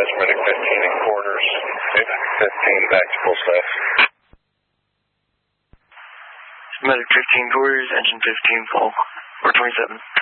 advise medic 15 in quarters, 15 back to full staff. Medic 15 quarters, engine 15 full, or 27.